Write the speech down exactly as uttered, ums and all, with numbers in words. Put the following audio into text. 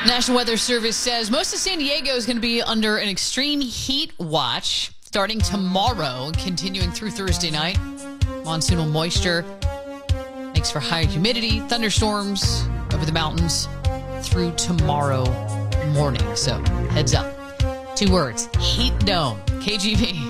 National Weather Service says most of San Diego is going to be under an extreme heat watch starting tomorrow and continuing through Thursday night. Monsoonal moisture makes for high humidity, thunderstorms over the mountains through tomorrow morning. So heads up. Two words, heat dome. K G B.